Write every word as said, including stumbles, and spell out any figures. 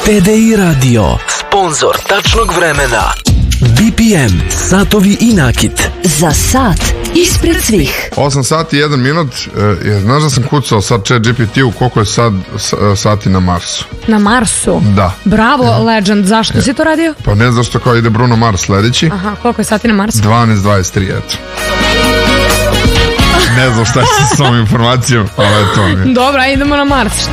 T D I Radio, sponsor tačnog vremena. B P M, satovi i nakit. Za sat ispred svih. osam sati i jedan minut. E, znaš da sam kucao sad Chat G P T-u koliko je sad sati na Marsu? Na Marsu? Da. Bravo, e. Legend. Zašto e. si to radio? Pa ne znaš što kao ide Bruno Mars sledeći. Aha, koliko je sati na Marsu? dvanaest dvadeset tri, eto. Ne znam šta će s ovom informacijom, ali je to mi. Dobra, idemo na Mars, šta